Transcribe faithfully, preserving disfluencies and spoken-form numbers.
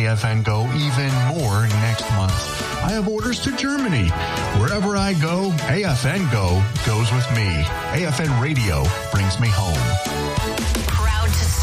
A F N Go even more next month. I have orders to Germany. Wherever I go, A F N Go goes with me. A F N Radio brings me home. Proud to